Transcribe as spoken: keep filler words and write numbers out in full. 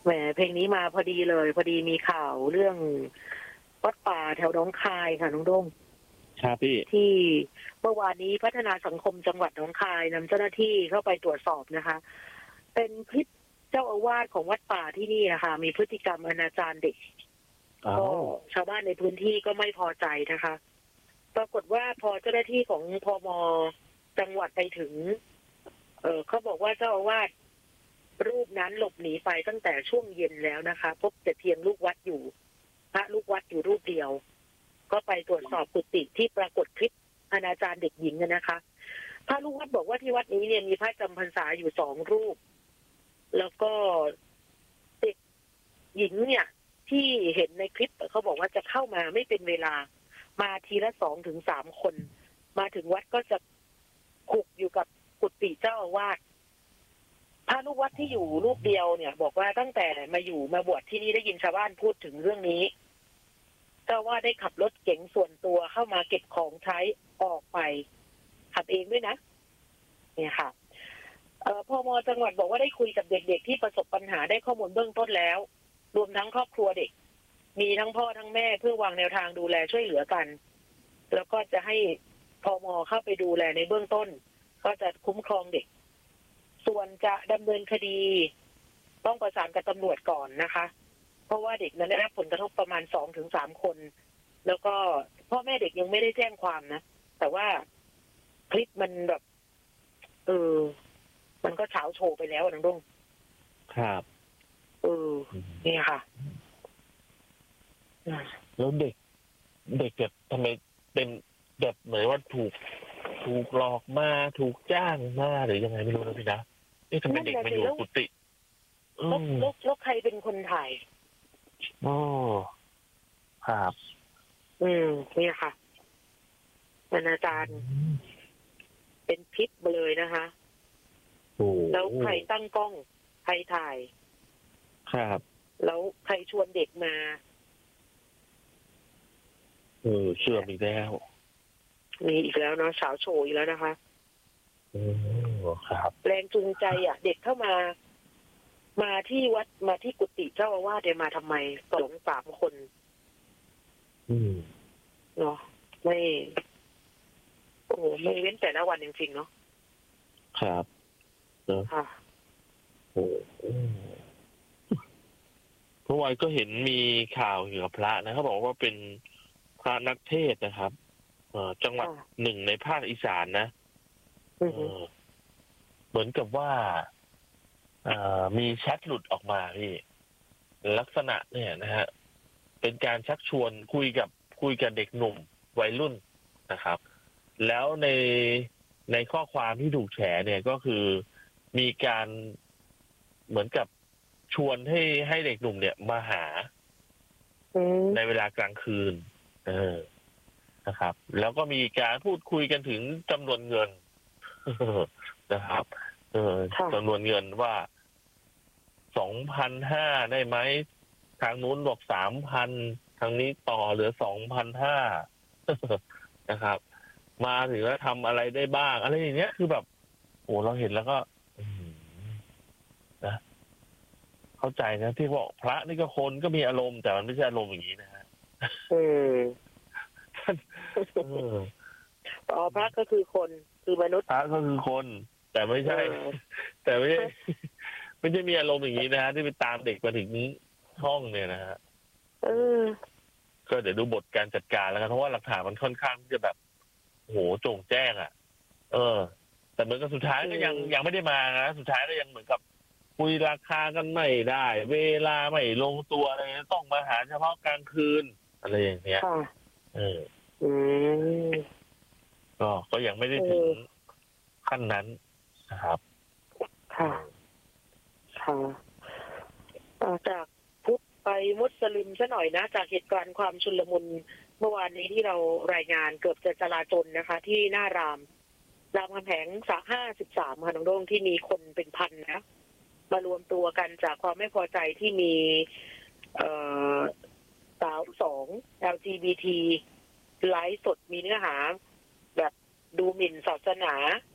แหมเพลงนี้มาพอดีเลยพอดีมีข่าวเรื่องวัดป่าแถวหนองคายค่ะน้องโด้งครับพี่ที่เมื่อวานนี้พัฒนาสังคมจังหวัดหนองคายนำเจ้าหน้าที่เข้าไปตรวจสอบนะคะเป็นคลิปเจ้าอาวาสของวัดป่าที่นี่นะคะมีพฤติกรรมอนาจารเด็กก็ชาวบ้านในพื้นที่ก็ไม่พอใจนะคะปรากฏว่าพอเจ้าหน้าที่ของพม.จังหวัดไปถึงเออเขาบอกว่าเจ้าอาวาสรูปนั้นหลบหนีไปตั้งแต่ช่วงเย็นแล้วนะคะพบแต่เพียงลูกวัดอยู่พระลูกวัดอยู่รูปเดียวก็ไปตรวจสอบกุฏิที่ปรากฏคลิปอนาจารเด็กหญิงนะคะพระลูกวัดบอกว่าที่วัดนี้เนี่ยมีพระจำพรรษาอยู่สองรูปแล้วก็เด็กหญิงเนี่ยที่เห็นในคลิปเขาบอกว่าจะเข้ามาไม่เป็นเวลามาทีละสองถึงสามคนมาถึงวัดก็จะขุกอยู่กับกุฏิเจ้าอาวาสพระลูกวัดที่อยู่รูปเดียวเนี่ยบอกว่าตั้งแต่มาอยู่มาบวชที่นี่ได้ยินชาวบ้านพูดถึงเรื่องนี้เจ้าว่าได้ขับรถเก๋งส่วนตัวเข้ามาเก็บของใช้ออกไปขับเองด้วยนะเนี่ยค่ะเอ่อพม.จังหวัดบอกว่าได้คุยกับเด็กๆที่ประสบปัญหาได้ข้อมูลเบื้องต้นแล้วรวมทั้งครอบครัวเด็กมีทั้งพ่อทั้งแม่เพื่อวางแนวทางดูแลช่วยเหลือกันแล้วก็จะให้พม.เข้าไปดูแลในเบื้องต้นก็จะคุ้มครองเด็กส่วนจะดำเนินคดีต้องประสานกับตำรวจก่อนนะคะเพราะว่าเด็กนั้นได้รับผลกระทบประมาณสองถึงสามคนแล้วก็พ่อแม่เด็กยังไม่ได้แจ้งความนะแต่ว่าคลิปมันแบบเออมันก็เฉาโชว์ไปแล้วน้องดุ้งครับเออนี่ค่ะแล้วเด็กเด็กแบบทำไมเป็นแบบเหมือนว่าถูกถูกหลอกมาถูกจ้างมาหรือยังไงไม่รู้นะพี่นะนี่ทำไมเด็กมาอยู่กุฏิแล้วแล้วใครเป็นคนถ่ายอ๋อครับอืมนี่ค่ะอาจารย์เป็นคลิปเลยนะคะแล้วใครตั้งกล้องใครถ่ายครับแล้วใครชวนเด็กมาเออเชื่อมีแล้วมีอีกแล้วเนาะสาวโชว์อีกแล้วนะคะอืมครับแรงจูงใจอ่ะเด็กเข้ามามาที่วัดมาที่กุฏิเจ้าอาวาสเดี๋ยวมาทำไมสองสามคนอืมเนาะไม่โอ้ไม่เว้นแต่ละวันจริงๆเนาะครับเนาะค่ะโอ้เมื่อวานก็เห็นมีข่าวเกี่ยวกับพระนะเขาบอกว่าเป็นพระนักเทศนะครับเอ่อจังหวัดหนึ่งในภาคอีสานนะเออเหมือนกับว่าอ่ามีแชทหลุดออกมาพี่ลักษณะเนี่ยนะฮะเป็นการชักชวนคุยกับคุยกับเด็กหนุ่มวัยรุ่นนะครับแล้วในในข้อความที่ถูกแฉเนี่ยก็คือมีการเหมือนกับชวนให้ให้เด็กหนุ่มเนี่ยมาหาในเวลากลางคืนเออนะครับแล้วก็มีการพูดคุยกันถึงจำนวนเงินนะครับเออจำนวนเงินว่าสองพันห้าได้ไหมทางนู้นบอกสามพันทางนี้ต่อเหลือสองพันห้านะครับมาถึงแล้วทำอะไรได้บ้างอะไรอย่างเงี้ยคือแบบโอ้เราเห็นแล้วก็นะเข้าใจนะที่บอกพระนี่ก็คนก็มีอารมณ์แต่มันไม่ใช่อารมณ์อย่างนี้นะฮะเอออ๋อพระก็คือคนคือมนุษย์พระก็คือคนแต่ไม่ใช่แต่ไม่ใช่ไม่ใช่มีอารมณ์อย่างนี้นะฮะที่ไปตามเด็กมาถึงห้องเนี่ยนะฮะเออก็เดี๋ยวดูบทการจัดการแล้วกันเพราะว่าหลักฐานมันค่อนข้างที่จะแบบโหโจ่งแจ้งอ่ะเออแต่เหมือนกับสุดท้ายก็ยังยังไม่ได้มานะสุดท้ายก็ยังเหมือนกับคุยราคากันไม่ได้เวลาไม่ลงตัวอะไรต้องมาหาเฉพาะกลางคืนอะไรอย่างเงี้ยเออก็ก็ยังไม่ได้ถึงขั้นนั้นนะครับค่ะค่ะจากพุทธไปมุสลิมซะหน่อยนะจากเหตุการณ์ความชุลมุนเมื่อวานนี้ที่เรารายงานเกือบจะจลาจลนะคะที่หน้ารามรามคำแหงสาห้าสิบสามค่ะน้องโด่งที่มีคนเป็นพันนะมารวมตัวกันจากความไม่พอใจที่มีสาวสอง แอล จี บี ที ไลฟ์สดมีเนื้อหาแบบดูหมิ่นศาสนา